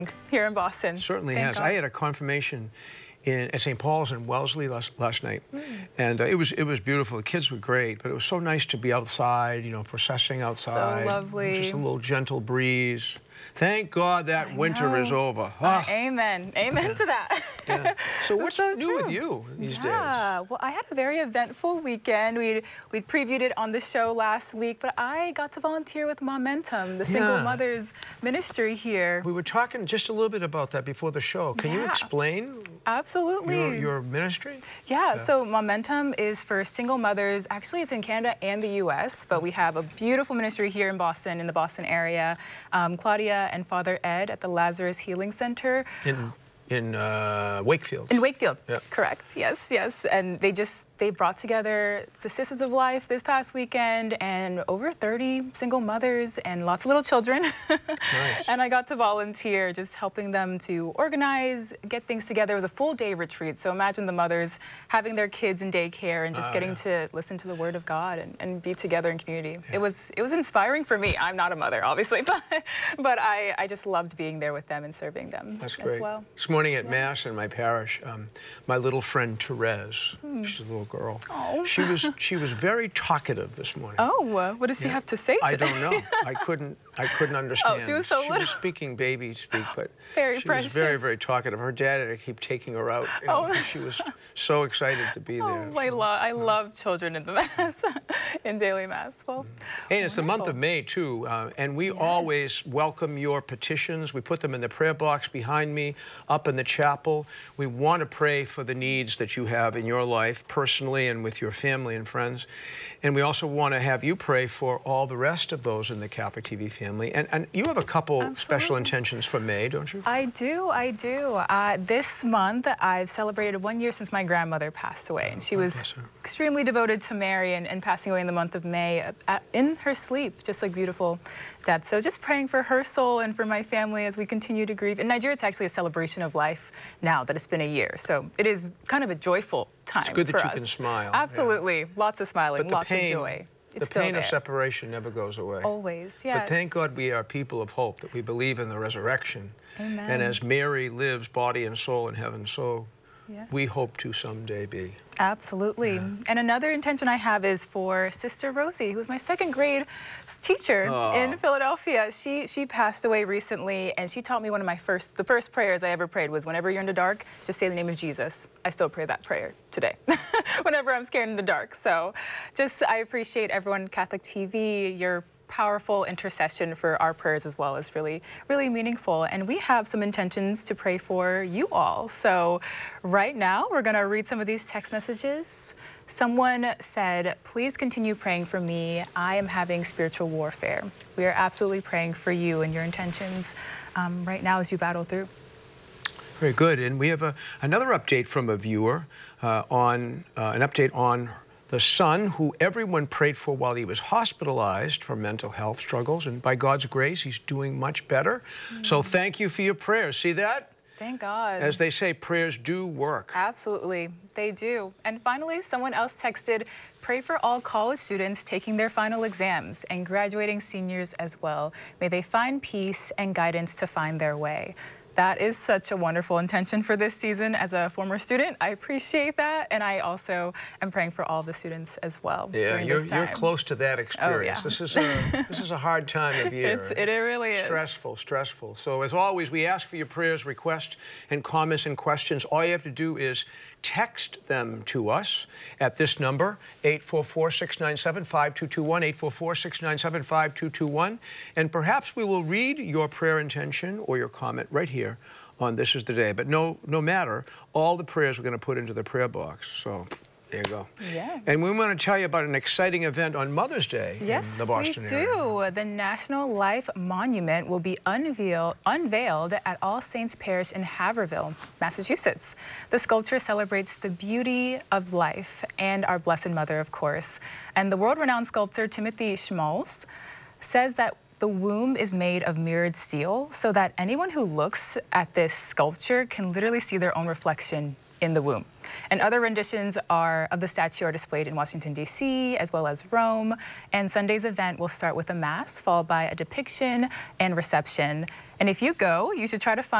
here in Boston. Certainly Thank has. God. I had a confirmation at St. Paul's in Wellesley last night, and it was beautiful. The kids were great, but it was so nice to be outside, you know, processing outside. So lovely. Just a little gentle breeze. Thank God that winter is over. Amen. Amen to that. Yeah. So what's so new with you these days? Well, I had a very eventful weekend. We'd previewed it on the show last week, but I got to volunteer with Momentum, the Single Mothers Ministry here. We were talking just a little bit about that before the show. Can you explain Absolutely. your ministry? Yeah, so Momentum is for single mothers. Actually, it's in Canada and the U.S., but we have a beautiful ministry here in Boston, in the Boston area. Claudia and Father Ed at the Lazarus Healing Center. In Wakefield. In Wakefield, yeah. Correct, yes. And they brought together the Sisters of Life this past weekend and over 30 single mothers and lots of little children. Nice. And I got to volunteer, just helping them to organize, get things together. It was a full day retreat, so imagine the mothers having their kids in daycare and just getting to listen to the Word of God and be together in community. Yeah. It was inspiring for me. I'm not a mother, obviously, but I just loved being there with them and serving them. That's great. As well. This morning at Mass in my parish, my little friend Therese, she's a little girl. Oh. She was very talkative this morning. Oh, what does she have to say today? I don't know. I couldn't understand. Oh, she was so little. She was speaking baby speak, but very she precious. was very, very talkative. Her dad had to keep taking her out. You know, she was so excited to be there. Oh, I love children in the Mass, in daily Mass. Well, and it's the month of May, too, and we always welcome your petitions. We put them in the prayer box behind me, up in the chapel. We want to pray for the needs that you have in your life, personally and with your family and friends. And we also want to have you pray for all the rest of those in the Catholic TV family. And you have a couple special intentions for May, don't you? I do. This month, I've celebrated 1 year since my grandmother passed away. And she was extremely devoted to Mary and passing away in the month of May in her sleep, just like beautiful death. So just praying for her soul and for my family as we continue to grieve. In Nigeria, it's actually a celebration of life now that it's been a year. So it is kind of a joyful time for us. It's good that you can smile. Absolutely. Yeah. Lots of smiling, but lots of joy. The pain of separation never goes away. Always, yes. But thank God we are people of hope, that we believe in the resurrection. Amen. And as Mary lives body and soul in heaven, so we hope to someday be. Absolutely. Yeah. And another intention I have is for Sister Rosie, who's my second grade teacher in Philadelphia. She passed away recently, and she taught me one of the first prayers I ever prayed was, whenever you're in the dark, just say the name of Jesus. I still pray that prayer today, whenever I'm scared in the dark. So I appreciate everyone, Catholic TV, your powerful intercession for our prayers as well is really, really meaningful. And we have some intentions to pray for you all. So right now, we're going to read some of these text messages. Someone said, please continue praying for me. I am having spiritual warfare. We are absolutely praying for you and your intentions right now as you battle through. Very good. And we have another update from a viewer an update on the son who everyone prayed for while he was hospitalized for mental health struggles. And by God's grace, he's doing much better. So thank you for your prayers. See that? Thank God. As they say, prayers do work. Absolutely, they do. And finally, someone else texted, pray for all college students taking their final exams and graduating seniors as well. May they find peace and guidance to find their way. That is such a wonderful intention for this season. As a former student, I appreciate that, and I also am praying for all the students as well. Yeah, during this time. You're close to that experience. Oh, yeah. This is a hard time of year. It really is. Stressful. So as always, we ask for your prayers, requests, and comments and questions. All you have to do is text them to us at this number, 844-697-5221, 844-697-5221, and perhaps we will read your prayer intention or your comment right here on This Is the Day. But no matter, all the prayers we're going to put into the prayer box. So there you go. Yeah. And we want to tell you about an exciting event on Mother's Day in the Boston area. Yes, we do. The National Life Monument will be unveiled at All Saints Parish in Haverhill, Massachusetts. The sculpture celebrates the beauty of life and our Blessed Mother, of course. And the world-renowned sculptor Timothy Schmalz says that the womb is made of mirrored steel so that anyone who looks at this sculpture can literally see their own reflection in the womb. And other renditions of the statue are displayed in Washington, D.C., as well as Rome. And Sunday's event will start with a mass, followed by a depiction and reception. And if you go, you should try to find